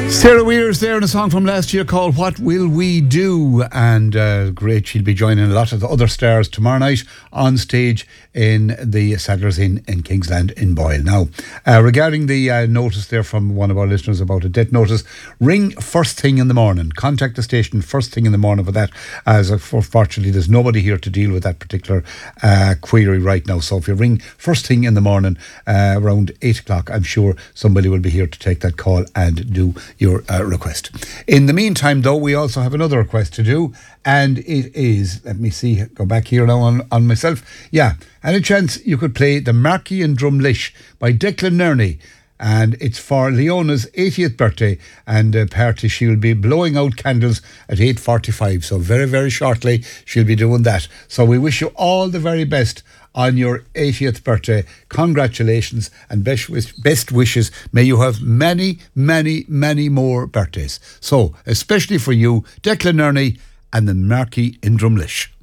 Sarah Weir's there in a song from last year called What Will We Do? And great, she'll be joining a lot of the other stars tomorrow night on stage in the Sadler's Inn in Kingsland in Boyle. Now, regarding the notice there from one of our listeners about a death notice, ring first thing in the morning. Contact the station first thing in the morning for that, as unfortunately there's nobody here to deal with that particular query right now. So if you ring first thing in the morning around 8 o'clock, I'm sure somebody will be here to take that call and do your request. In the meantime, though, we also have another request to do, and it is, let me see, go back here now on myself. Yeah, any chance you could play The Marquee in Drumlish by Declan Nerney, and it's for Leona's 80th birthday, and party she will be blowing out candles at 8:45, so very, very shortly she'll be doing that. So we wish you all the very best on your 80th birthday. Congratulations and best wishes. May you have many, many, many more birthdays. So, especially for you, Declan Nerney and The Marquee in Drumlish.